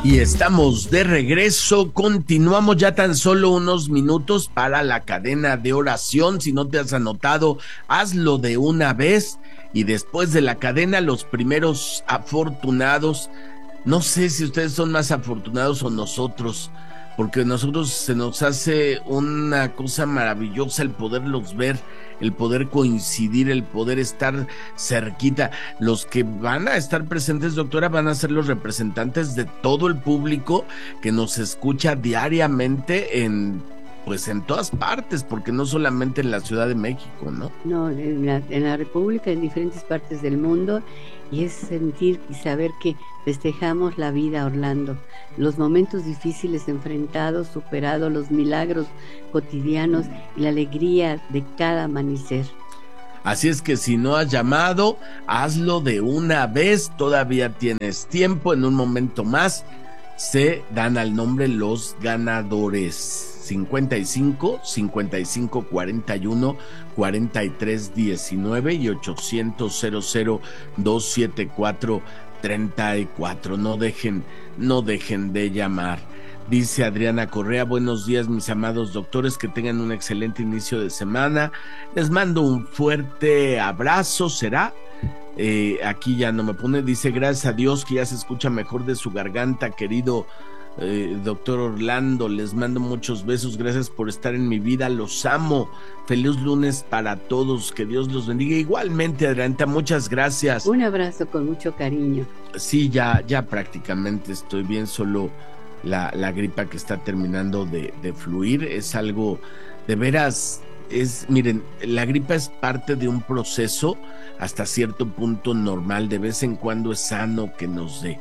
Y estamos de regreso, continuamos ya tan solo unos minutos para la cadena de oración. Si no te has anotado, hazlo de una vez y después de la cadena los primeros afortunados. No sé si ustedes son más afortunados o nosotros, porque nosotros se nos hace una cosa maravillosa el poderlos ver, el poder coincidir, el poder estar cerquita. Los que van a estar presentes, doctora, van a ser los representantes de todo el público que nos escucha diariamente pues en todas partes, porque no solamente en la Ciudad de México, ¿no? No, en la República, en diferentes partes del mundo, y es sentir y saber que festejamos la vida, Orlando, los momentos difíciles enfrentados, superados, los milagros cotidianos y la alegría de cada amanecer. Así es que si no has llamado, hazlo de una vez, todavía tienes tiempo. En un momento más se dan al nombre los ganadores. 55 55 41 43 19 y 800 00 274 34. No dejen de llamar. Dice Adriana Correa: buenos días, mis amados doctores, que tengan un excelente inicio de semana. Les mando un fuerte abrazo. ¿Será? Aquí ya no me pone. Dice: gracias a Dios que ya se escucha mejor de su garganta, querido doctor Orlando. Les mando muchos besos, gracias por estar en mi vida, los amo. Feliz lunes para todos, que Dios los bendiga. Igualmente, Adriana, muchas gracias. Un abrazo con mucho cariño. Sí, ya prácticamente estoy bien, solo la gripa que está terminando de fluir. Es algo de veras, miren, la gripa es parte de un proceso hasta cierto punto normal. De vez en cuando es sano que nos dé.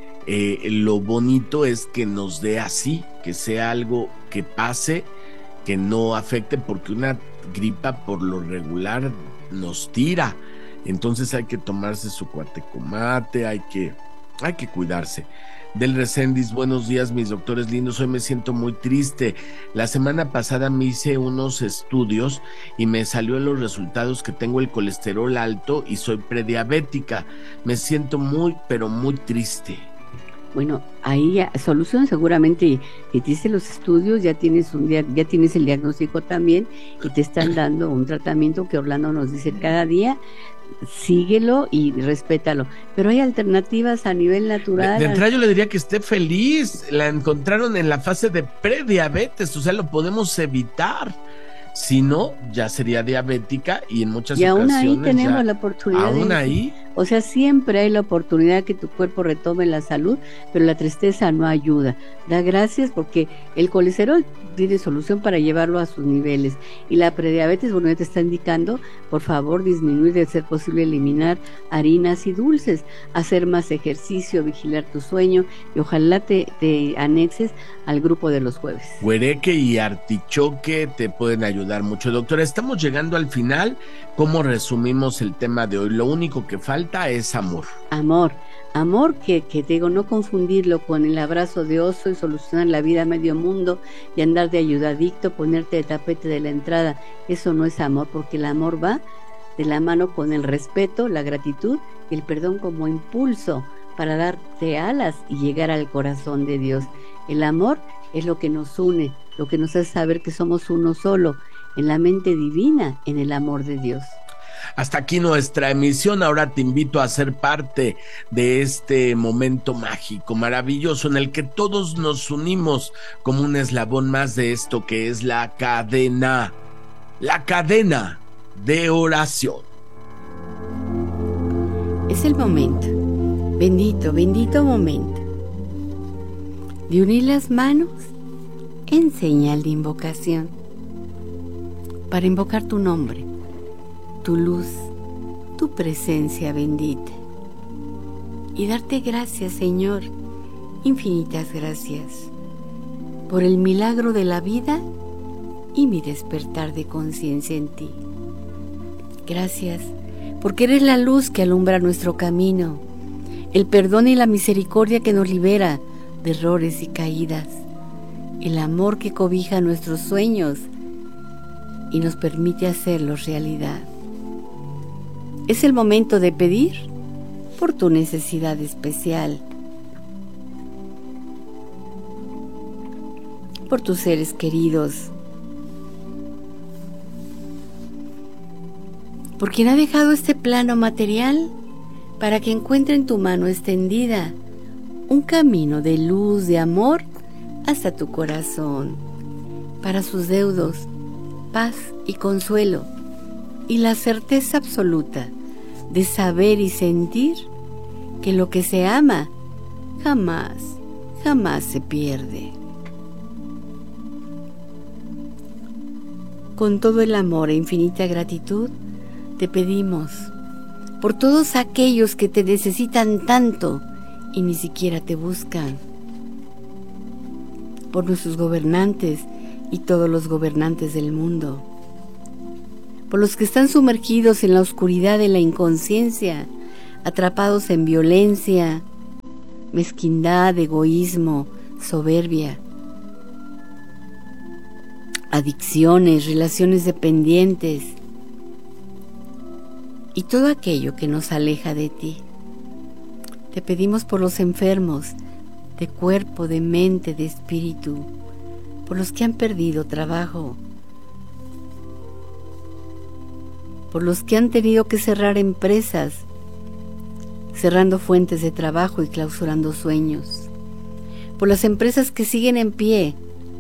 Lo bonito es que nos dé así, que sea algo que pase, que no afecte, porque una gripa por lo regular nos tira. Entonces hay que tomarse su cuatecomate, hay que cuidarse. Del Reséndiz: buenos días, mis doctores lindos, hoy me siento muy triste. La semana pasada me hice unos estudios y me salió en los resultados que tengo el colesterol alto y soy prediabética. Me siento muy, pero muy triste. Bueno, ahí solución seguramente, si te hiciste los estudios, ya tienes el diagnóstico también, y te están dando un tratamiento que Orlando nos dice cada día. Síguelo y respétalo, pero hay alternativas a nivel natural. De entrada yo le diría que esté feliz, la encontraron en la fase de prediabetes, o sea, lo podemos evitar. Si no, ya sería diabética y en muchas ocasiones. Y aún ahí tenemos la oportunidad. ¿Aún ahí? O sea, siempre hay la oportunidad que tu cuerpo retome la salud, pero la tristeza no ayuda. Da gracias porque el colesterol tiene solución para llevarlo a sus niveles. Y la prediabetes, bueno, ya te está indicando, por favor, disminuir, de ser posible, eliminar harinas y dulces, hacer más ejercicio, vigilar tu sueño, y ojalá te anexes al grupo de los jueves. Huereque y artichoque te pueden ayudar mucho. Doctora, estamos llegando al final. ¿Cómo resumimos el tema de hoy? Lo único que falta es amor. Amor que te digo, no confundirlo con el abrazo de oso y solucionar la vida a medio mundo y andar de ayudadicto, ponerte de tapete de la entrada. Eso no es amor, porque el amor va de la mano con el respeto, la gratitud y el perdón como impulso para darte alas y llegar al corazón de Dios. El amor es lo que nos une, lo que nos hace saber que somos uno solo, en la mente divina, en el amor de Dios. Hasta aquí nuestra emisión. Ahora te invito a ser parte de este momento mágico, maravilloso, en el que todos nos unimos como un eslabón más de esto que es la cadena de oración. Es el momento, bendito momento, de unir las manos en señal de invocación, para invocar tu nombre, tu luz, tu presencia bendita, y darte gracias, Señor, infinitas gracias, por el milagro de la vida y mi despertar de conciencia en ti. Gracias, porque eres la luz que alumbra nuestro camino, el perdón y la misericordia que nos libera de errores y caídas, el amor que cobija nuestros sueños y nos permite hacerlos realidad. Es el momento de pedir por tu necesidad especial. por tus seres queridos, por quien ha dejado este plano material para que encuentre en tu mano extendida un camino de luz, de amor hasta tu corazón, para sus deudos, paz y consuelo, y la certeza absoluta de saber y sentir que lo que se ama jamás, jamás se pierde. Con todo el amor e infinita gratitud, te pedimos por todos aquellos que te necesitan tanto y ni siquiera te buscan, por nuestros gobernantes y todos los gobernantes del mundo, por los que están sumergidos en la oscuridad de la inconsciencia, atrapados en violencia, mezquindad, egoísmo, soberbia, adicciones, relaciones dependientes y todo aquello que nos aleja de ti. Te pedimos por los enfermos de cuerpo, de mente, de espíritu, por los que han perdido trabajo, por los que han tenido que cerrar empresas, cerrando fuentes de trabajo y clausurando sueños, por las empresas que siguen en pie,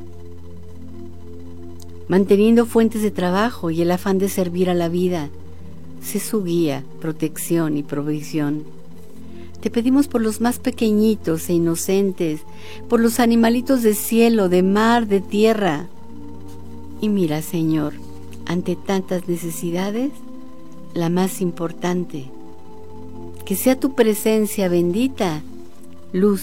manteniendo fuentes de trabajo y el afán de servir a la vida. Sé su guía, protección y provisión. Te pedimos por los más pequeñitos e inocentes, por los animalitos de cielo, de mar, de tierra. Y mira, Señor, ante tantas necesidades, la más importante, que sea tu presencia bendita, luz,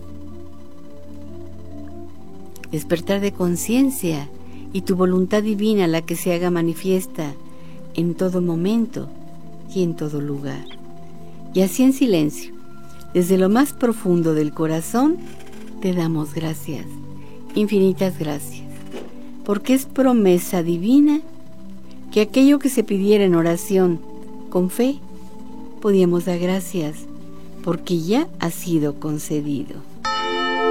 despertar de conciencia y tu voluntad divina la que se haga manifiesta en todo momento y en todo lugar. Y así en silencio, desde lo más profundo del corazón, te damos gracias, infinitas gracias, porque es promesa divina que aquello que se pidiera en oración con fe, podíamos dar gracias, porque ya ha sido concedido.